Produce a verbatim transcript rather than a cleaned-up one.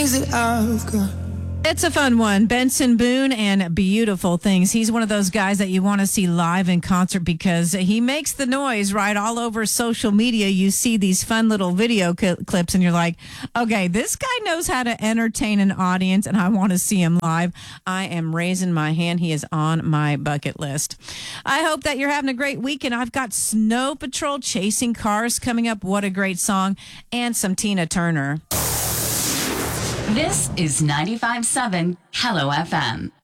things that I've got. It's a fun one. Benson Boone and Beautiful Things. He's one of those guys that you want to see live in concert because he makes the noise right all over social media. You see these fun little video cl- clips and you're like, okay, this guy knows how to entertain an audience and I want to see him live. I am raising my hand. He is on my bucket list. I hope that you're having a great weekend. I've got Snow Patrol, Chasing Cars coming up. What a great song. And some Tina Turner. This is ninety-five point seven Hello F M.